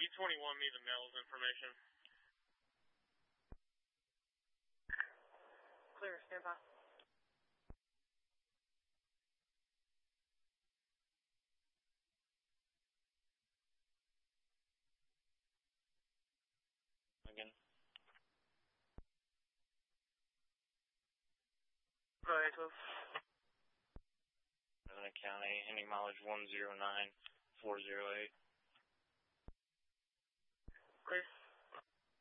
D21 me the mail's information. Clear, stand by. Again. Go ahead, 12. County, ending mileage 109408.